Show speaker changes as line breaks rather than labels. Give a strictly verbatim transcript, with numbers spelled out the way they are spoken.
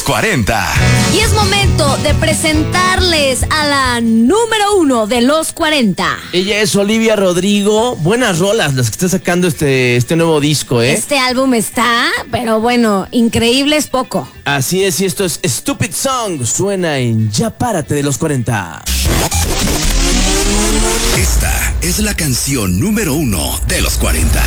cuarenta.
Y es momento de presentarles a la número uno de los cuarenta.
Ella es Olivia Rodrigo. Buenas rolas las que está sacando este, este nuevo disco, ¿eh?
Este álbum está, pero bueno, increíble es poco.
Así es, y esto es Stupid Song. Suena en Ya Párate de los cuarenta.
Esta es la canción número uno de los cuarenta.